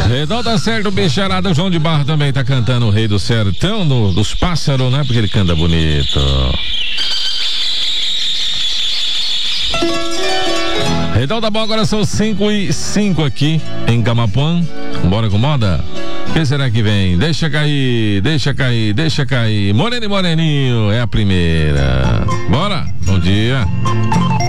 Redão tá certo, bicharada. O João de Barro também tá cantando o Rei do Sertão dos Pássaros, né? Porque ele canta bonito. Redão tá bom, agora são 5:05 aqui em Camapuã. Bora com moda? O que será que vem? Deixa cair, deixa cair, deixa cair. Moreno e Moreninho é a primeira. Bora? Bom dia.